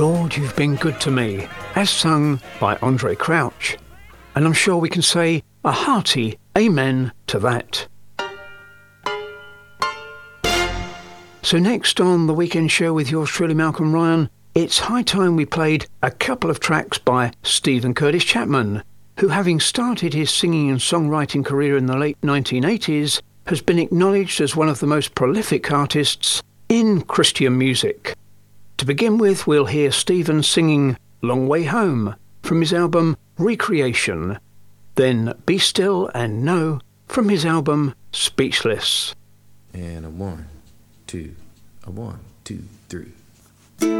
Lord, You've Been Good to Me, as sung by Andre Crouch. And I'm sure we can say a hearty amen to that. So next on The Weekend Show with yours truly, Malcolm Ryan, it's high time we played a couple of tracks by Stephen Curtis Chapman, who, having started his singing and songwriting career in the late 1980s, has been acknowledged as one of the most prolific artists in Christian music. To begin with, we'll hear Stephen singing Long Way Home from his album Recreation, then Be Still and Know from his album Speechless. And a 1, 2, a 1, 2, 3.